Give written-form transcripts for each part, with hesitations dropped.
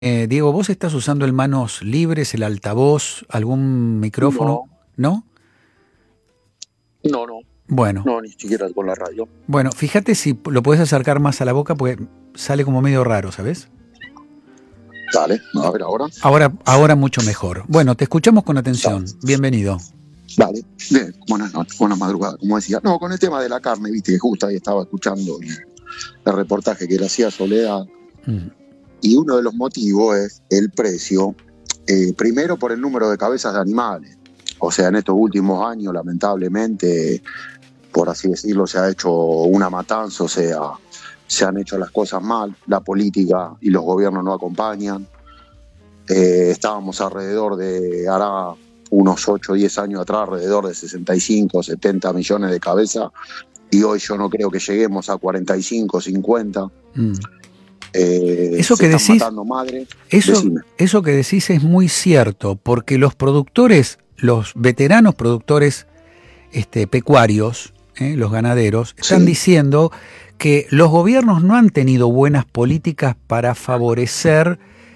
Diego, ¿vos estás usando el manos libres, el altavoz, algún micrófono? No, ¿No? no, no, Bueno, no, ni siquiera con la radio. bueno, fíjate si lo podés acercar más a la boca porque sale como medio raro, ¿sabes? Dale, a ver ahora. Ahora mucho mejor. Bueno, te escuchamos con Dale, atención. Bienvenido. dale. Bien, buenas noches, buenas madrugadas, como decía. No, con el tema de la carne, viste que justo ahí estaba escuchando el reportaje que le hacía Soledad, Mm, y uno de los motivos es el precio, primero por el número de cabezas de animales. O sea, en estos últimos años, lamentablemente, por así decirlo, se ha hecho una matanza, o sea, se han hecho las cosas mal, la política y los gobiernos no acompañan. Estábamos alrededor de, hará unos 8 o 10 años atrás, alrededor de 65 o 70 millones de cabezas, y hoy yo no creo que lleguemos a 45, 50. mm. Eso Se que están decís, matando madres. eso, Decime. eso que decís es muy cierto, porque los productores, los veteranos productores pecuarios, los ganaderos, están Sí, diciendo que los gobiernos no han tenido buenas políticas para favorecer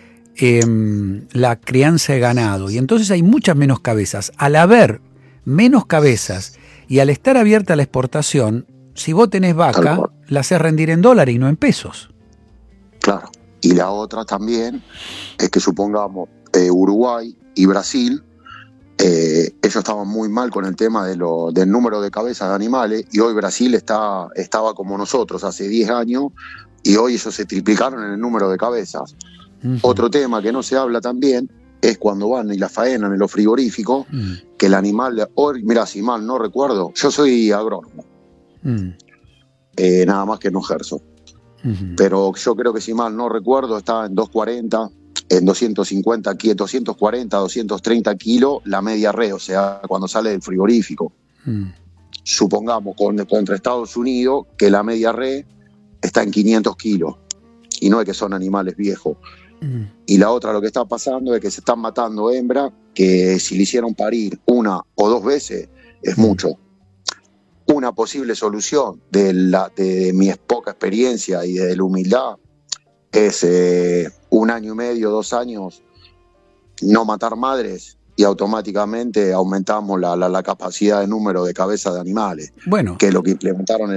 la crianza de ganado. Y entonces hay muchas menos cabezas. Al haber menos cabezas y al estar abierta la exportación, si vos tenés tal vaca, cual. la haces rendir en dólares y no en pesos. Claro. Y la otra también es que supongamos Uruguay y Brasil, ellos estaban muy mal con el tema del número de cabezas de animales, y hoy Brasil estaba como nosotros hace 10 años, y hoy ellos se triplicaron en el número de cabezas. Ujú. Otro tema que no se habla también es cuando van y la faenan en los frigoríficos, Mm, que el animal, hoy, mira, si mal no recuerdo, yo soy agrónomo, mm, nada más que no ejerzo. ujú, Pero yo creo que si mal no recuerdo estaba en 240, en 250 kilos, 240, 230 kilos la media red, o sea, cuando sale del frigorífico. mm, Supongamos contra Estados Unidos que la media red está en 500 kilos, y no es que son animales viejos. mm. Y la otra, lo que está pasando es que se están matando hembras que si le hicieron parir una o dos veces es mucho. Una posible solución de mi poca experiencia y de la humildad es 1 año y medio, 2 años, no matar madres, y automáticamente aumentamos la capacidad de número de cabezas de animales, Bueno, que es lo que implementaron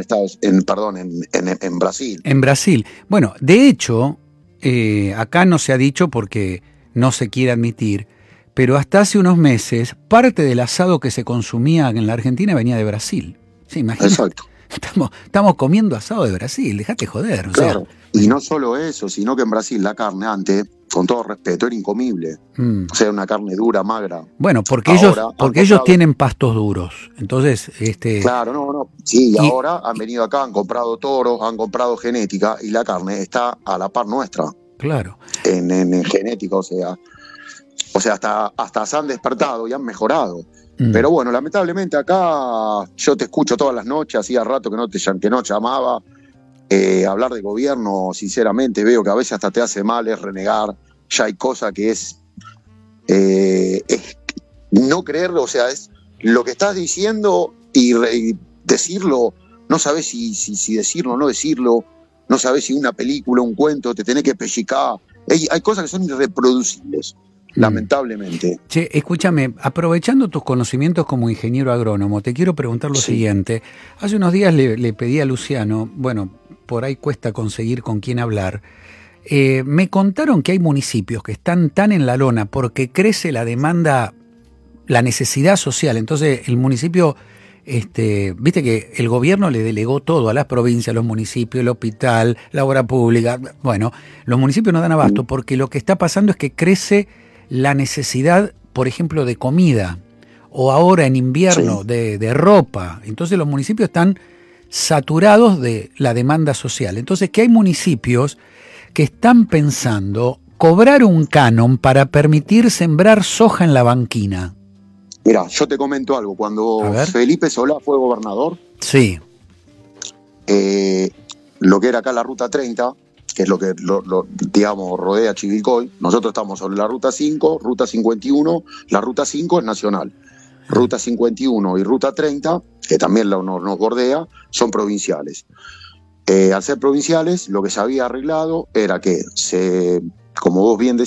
en Brasil. en Brasil. Bueno, de hecho, acá no se ha dicho porque no se quiere admitir, pero hasta hace unos meses parte del asado que se consumía en la Argentina venía de Brasil. Sí, imagínate, Exacto, estamos comiendo asado de Brasil, dejate joder, o sea. claro. Y no solo eso, sino que en Brasil la carne antes, con todo respeto, era incomible. Mm. O sea, una carne dura, magra. Bueno, porque ellos, Ahora han porque ellos comprado, tienen pastos duros. Entonces, claro, no, no, sí, y y ahora han venido acá, han comprado toros, han comprado genética, y la carne está a la par nuestra claro. en genética, o sea, hasta se han despertado y han mejorado. Mm. Pero bueno, lamentablemente acá yo te escucho todas las noches, hacía rato que no llamaba. Hablar de gobierno, sinceramente, veo que a veces hasta te hace mal, es renegar. Ya hay cosas que es no creerlo, o sea, es lo que estás diciendo y decirlo, no sabes si decirlo o no decirlo, no sabes si una película, un cuento, te tenés que pellicar. Hay cosas que son irreproducibles, Mm. lamentablemente. Che, escúchame, aprovechando tus conocimientos como ingeniero agrónomo, te quiero preguntar lo Sí, siguiente. Hace unos días le pedí a Luciano, bueno, por ahí cuesta conseguir con quién hablar. Me contaron que hay municipios que están tan en la lona porque crece la demanda, la necesidad social. Entonces el municipio, viste que el gobierno le delegó todo a las provincias, los municipios, el hospital, la obra pública. Bueno, los municipios no dan abasto porque lo que está pasando es que crece la necesidad, por ejemplo, de comida o ahora en invierno sí. de ropa. Entonces los municipios están saturados de la demanda social. Entonces que hay municipios que están pensando cobrar un canon para permitir sembrar soja en la banquina. Mira, yo te comento algo. A Cuando ver. Felipe Solá fue gobernador, Sí. eh, lo que era acá la Ruta 30, que es lo que, digamos, rodea Chivilcoy, nosotros estamos sobre la Ruta 5, Ruta 51, la Ruta 5 es nacional. Ruta 51 y Ruta 30, que también nos bordea, son provinciales. Al ser provinciales, lo que se había arreglado era que se como vos bien